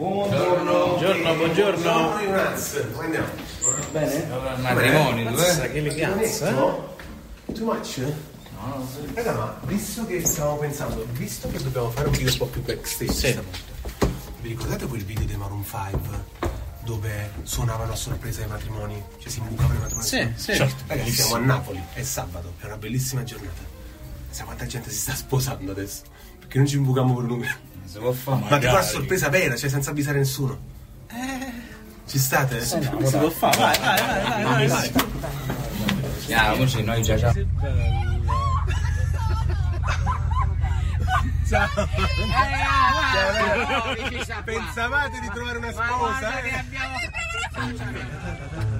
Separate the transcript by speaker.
Speaker 1: Buongiorno.
Speaker 2: Buongiorno ragazzi, come andiamo?
Speaker 1: Bene?
Speaker 3: Matrimonio,
Speaker 1: Che eleganza.
Speaker 2: Too much? No. Raga, ma visto che stavamo pensando, visto che dobbiamo fare un video un po' più backstage stavolta, vi ricordate quel video dei Maroon 5 dove suonavano a sorpresa i matrimoni? Cioè si imbucavano i matrimoni?
Speaker 1: Sì.
Speaker 2: Certo. Ragazzi, siamo a Napoli, è sabato, è una bellissima giornata. Sai quanta gente si sta sposando adesso? Perché non ci imbuchiamo per numeri.
Speaker 3: Si può fare.
Speaker 2: Ma tipo a sorpresa vera, cioè senza avvisare nessuno. Ci state?
Speaker 1: Si può fare, vai.
Speaker 3: Andiamo, noi già.
Speaker 2: Ciao. Pensavate di trovare una sposa?